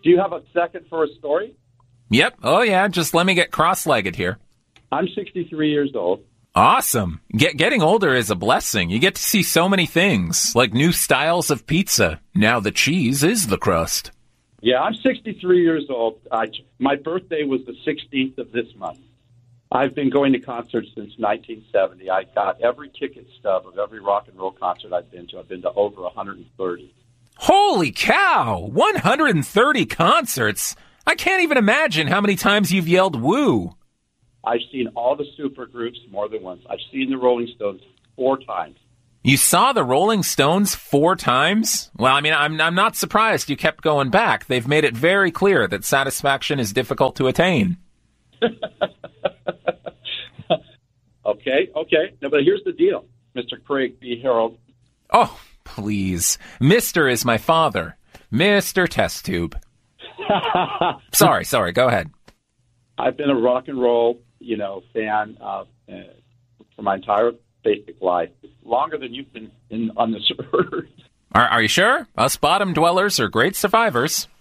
Do you have a second for a story? Yep. Oh, yeah. Just let me get cross-legged here. I'm 63 years old. Awesome. Getting older is a blessing. You get to see so many things, like new styles of pizza. Now the cheese is the crust. Yeah, I'm 63 years old. My birthday was the 16th of this month. I've been going to concerts since 1970. I got every ticket stub of every rock and roll concert I've been to. I've been to over 130. Holy cow! 130 concerts? I can't even imagine how many times you've yelled woo. I've seen all the supergroups more than once. I've seen the Rolling Stones 4 times. You saw the Rolling Stones 4 times? Well, I mean, I'm not surprised you kept going back. They've made it very clear that satisfaction is difficult to attain. Okay. No, but here's the deal, Mr. Craig B. Harold. Oh, please. Mr. is my father. Mr. Test Tube. Sorry. Go ahead. I've been a rock and roll, fan for my entire basic life, longer than you've been on this earth. Are you sure? Us bottom dwellers are great survivors.